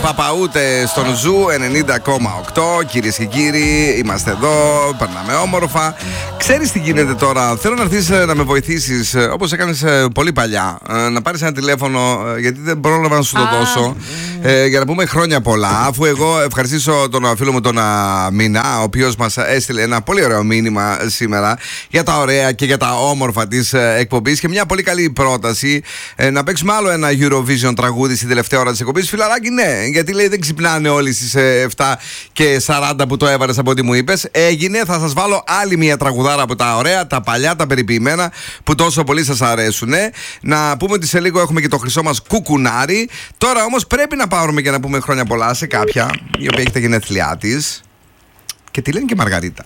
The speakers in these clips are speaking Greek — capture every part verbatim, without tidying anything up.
Παπαούτε στον Ζου ενενήντα κόμμα οκτώ. Κυρίες και κύριοι, είμαστε εδώ, περνάμε όμορφα. Ξέρεις τι γίνεται τώρα? Θέλω να έρθεις να με βοηθήσεις, όπως έκανες πολύ παλιά. Να πάρεις ένα τηλέφωνο, γιατί δεν πρόλαβα να σου το δώσω. Ε, για να πούμε χρόνια πολλά. Αφού εγώ ευχαριστήσω τον φίλο μου τον Μίνα, ο οποίος μας έστειλε ένα πολύ ωραίο μήνυμα σήμερα για τα ωραία και για τα όμορφα της εκπομπής. Και μια πολύ καλή πρόταση, ε, να παίξουμε άλλο ένα Eurovision τραγούδι στην τελευταία ώρα της εκπομπής. Φιλαράκι, ναι, γιατί λέει δεν ξυπνάνε όλοι στις επτά και σαράντα που το έβαλες από ό,τι μου είπες. Έγινε, θα σας βάλω άλλη μια τραγουδάρα από τα ωραία, τα παλιά, τα περιποιημένα που τόσο πολύ σας αρέσουν. Να πούμε ότι σε λίγο έχουμε και το χρυσό μας κουκουνάρι. Τώρα όμως πρέπει να πάρουμε και να πούμε χρόνια πολλά σε κάποια η οποία έχει τα γενέθλιά της. Και τη λένε και Μαργαρίτα.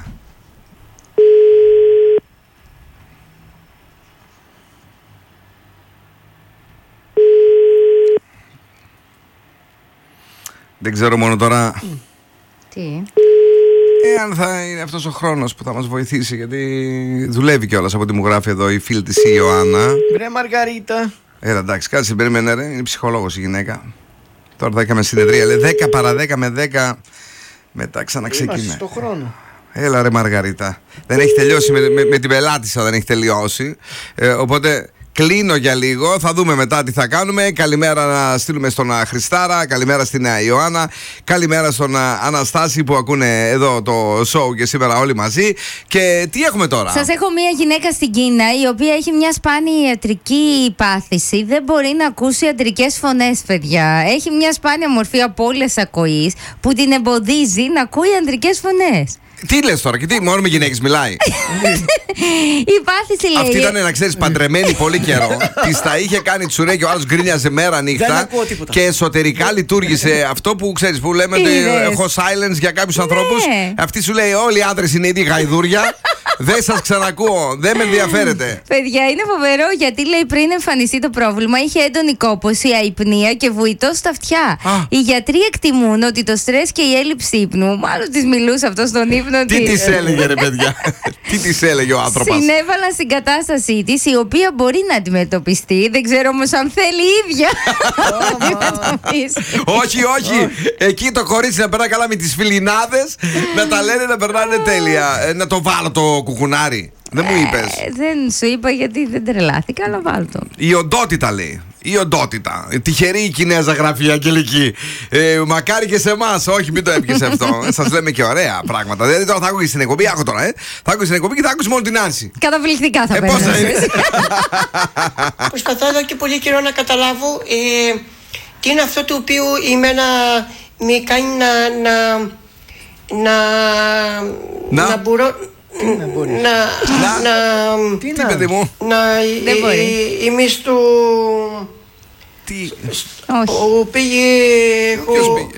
Δεν ξέρω μόνο τώρα Τι εάν θα είναι αυτός ο χρόνος που θα μας βοηθήσει, γιατί δουλεύει κιόλας από ό,τι μου γράφει εδώ η φίλη της η Ιωάννα. Βρε Μαργαρίτα. Έλα, εντάξει, κάτσε, περίμενε ρε, είναι ψυχολόγος η γυναίκα. Τώρα θα έκαμε συνεδρία, λέει δέκα παρά δέκα με δέκα. Μετά ξαναξεκινάει. Είμαστε στο χρόνο. Έλα ρε Μαργαρίτα. Δεν έχει τελειώσει με, με, με την πελάτησα, δεν έχει τελειώσει. ε, Οπότε κλείνω για λίγο, θα δούμε μετά τι θα κάνουμε. Καλημέρα να στείλουμε στον Χριστάρα, καλημέρα στην Ιωάννα, καλημέρα στον Αναστάση που ακούνε εδώ το show και σήμερα όλοι μαζί. Και τι έχουμε τώρα? Σας έχω μια γυναίκα στην Κίνα η οποία έχει μια σπάνια ιατρική πάθηση. Δεν μπορεί να ακούσει ιατρικές φωνές, παιδιά. Έχει μια σπάνια μορφή απώλειας ακοής που την εμποδίζει να ακούει ιατρικές φωνές. Τι λες τώρα, και τι, μόνο με γυναίκες μιλάει? Η πάθηση λέει. Αυτή ήταν, να ξέρεις, παντρεμένη πολύ καιρό. Της τα είχε κάνει τσουρέ και ο άλλος γκρίνιαζε μέρα νύχτα. Και εσωτερικά λειτουργήσε αυτό που ξέρεις, που λέμε ότι έχω silence για κάποιους ανθρώπους. Αυτή σου λέει όλοι οι άντρες είναι ήδη γαϊδούρια. Δεν σας ξανακούω, δεν με ενδιαφέρετε. Παιδιά, είναι φοβερό γιατί λέει πριν εμφανιστεί το πρόβλημα είχε έντονη κόπωση, αϊπνία και βουητό στα αυτιά. Α. Οι γιατροί εκτιμούν ότι το στρες και η έλλειψη ύπνου, μάλλον της μιλούσε αυτό στον ύπνο της. Τι της έλεγε ρε παιδιά? Τι της έλεγε ο άνθρωπος? Συνέβαλαν στην κατάστασή της, η οποία μπορεί να αντιμετωπιστεί. Δεν ξέρω όμως αν θέλει η ίδια να αντιμετωπίσει. Όχι, όχι. Εκεί το κορίτσι να περνά καλά με τις φιλινάδες, να τα λένε να περνάνε τέλεια. Να το βάλω το κουκουνάρι. Δεν μου είπες? Ε, δεν σου είπα γιατί δεν τρελάθηκα, αλλά βάλ' το. Η οντότητα λέει. Η οντότητα. Τυχερή η Κινέζα γραφή αγγελική. Ε, μακάρι και σε εμάς. Όχι, μην το έπιασε αυτό. Σας λέμε και ωραία πράγματα. Δηλαδή τώρα θα άκουγες στην εκπομπή. Άκου τώρα, ε. Θα άκουγες στην εκπομπή και θα άκουσες μόνο την Άνση. Καταπληκτικά θα ε, πώς θα είναι? Προσπαθώ εδώ και πολύ καιρό να καταλάβω ε, τι είναι αυτό το οποίο η μένα με κάνει να. να. να. να, να μπορώ. Να μπορείς. Να, να, να, τι, τι παιδί μου? Να είμαι στο... Τι? Όπου πήγε... Ποιος πήγε?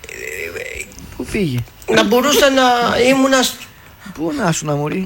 Πού πήγε? Να μπορούσα να ήμουν... Πού να σου να μωρεί?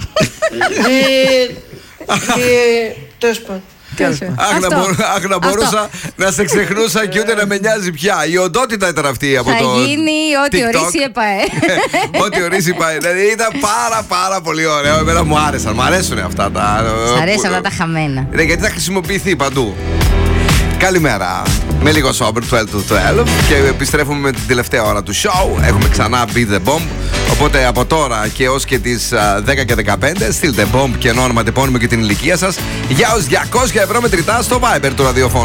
Και... τέλος πάντων. Αχ, να, μπορώ, αχ, να μπορούσα να σε ξεχνούσα και ούτε να με νοιάζει πια. Η οντότητα ήταν αυτή από θα το. Θα γίνει ό,τι TikTok. ορίσει η ΕΠΑΕ. Ό,τι ορίσει η ΕΠΑΕ. Δηλαδή ήταν πάρα πάρα πολύ ωραίο. Εμένα μου άρεσαν. Μου αρέσουν αυτά τα. Σ' αρέσουν αυτά τα χαμένα. Ναι, γιατί θα χρησιμοποιηθεί παντού. Καλημέρα. Με λίγο σόμπερ, twelve to twelve. Και επιστρέφουμε με την τελευταία ώρα του show. Έχουμε ξανά Beat the Bomb. Οπότε από τώρα και ως και τις δέκα και δεκαπέντε στείλτε bomb και όνομα, τεπώνυμο και την ηλικία σας για ως διακόσια ευρώ μετρητά στο Viber του ραδιοφώνου.